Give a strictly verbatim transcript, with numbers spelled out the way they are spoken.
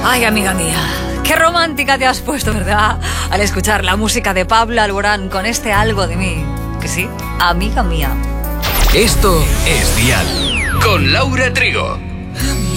Ay, amiga mía, qué romántica te has puesto, ¿verdad? Al escuchar la música de Pablo Alborán con este Algo de mí. Que sí, amiga mía. Esto es Dial con Laura Trigo.